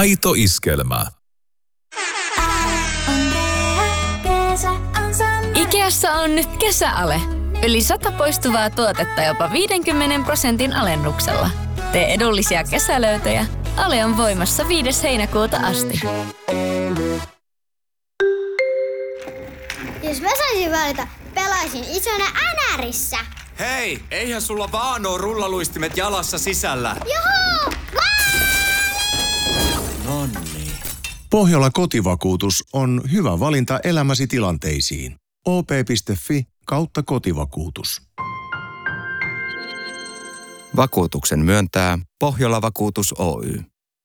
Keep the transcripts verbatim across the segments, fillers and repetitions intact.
Aito iskelmä. Ikeassa on nyt kesäale. Yli sata poistuvaa tuotetta jopa viidenkymmenen prosentin alennuksella. Tee edullisia kesälöytöjä. Ale on voimassa viides heinäkuuta asti. Jos mä saisin valita, pelaisin isona Änärissä. Hei, eihän sulla vaan oo rullaluistimet jalassa sisällä. Juhu! Nonni. Pohjola kotivakuutus on hyvä valinta elämäsi tilanteisiin. o p piste f i kautta kotivakuutus. Vakuutuksen myöntää Pohjola Vakuutus Oy.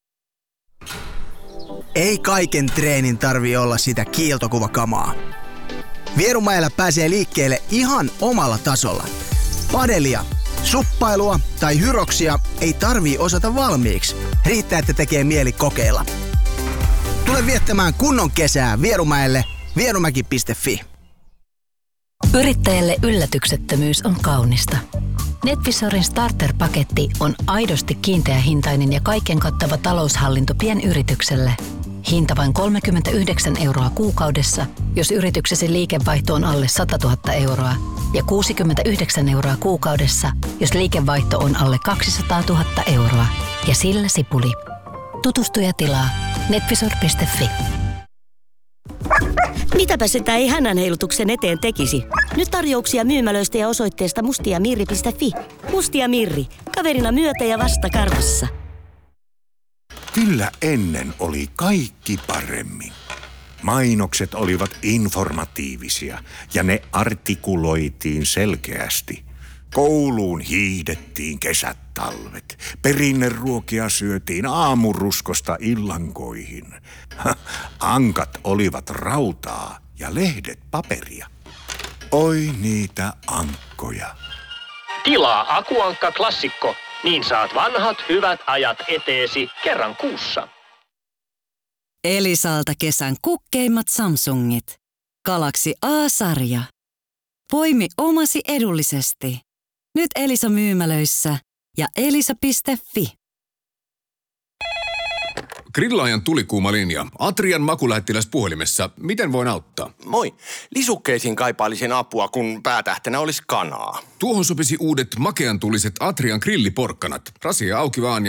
Ei kaiken treenin tarvii olla sitä kiiltokuvakamaa. Vierumäellä pääsee liikkeelle ihan omalla tasolla. Padelia, suppailua tai hyroksia ei tarvii osata valmiiksi. Riittää, että tekee mieli kokeilla. Tule viettämään kunnon kesää Vierumäelle vierumäki piste f i. Yrittäjälle yllätyksettömyys on kaunista. Netvisorin starter-paketti on aidosti kiinteähintainen ja kaiken kattava taloushallinto pienyritykselle. Hinta vain kolmekymmentäyhdeksän euroa kuukaudessa, jos yrityksesi liikevaihto on alle sata tuhatta euroa, ja kuusikymmentäyhdeksän euroa kuukaudessa, jos liikevaihto on alle kaksisataa tuhatta euroa. Ja sillä sipuli. Tutustu ja tilaa netvisor piste f i. Mitäpä sitä ei hännän heilutuksen eteen tekisi? Nyt tarjouksia myymälöistä ja osoitteesta mustiamirri piste f i. Mustia Mirri. Kaverina myötä ja vasta karvassa. Kyllä ennen oli kaikki paremmin. Mainokset olivat informatiivisia ja ne artikuloitiin selkeästi. Kouluun hiihdettiin kesät talvet. Perinneruokia syötiin aamuruskosta illankoihin. Ankat olivat rautaa ja lehdet paperia. Oi niitä ankkoja. Tilaa Akuankka Klassikko, niin saat vanhat hyvät ajat eteesi kerran kuussa. Elisalta kesän kukkeimmat Samsungit. Galaxy A-sarja. Poimi omasi edullisesti. Nyt Elisa myymälöissä ja elisa piste f i. Grillaajan tulikuuma linja. Atrian makulähettiläs puhelimessa. Miten voin auttaa? Moi. Lisukkeisiin kaipailisin apua, kun päätähtenä olisi kanaa. Tuohon sopisi uudet makeantuliset Atrian grilliporkkanat. Rasia auki vaan ja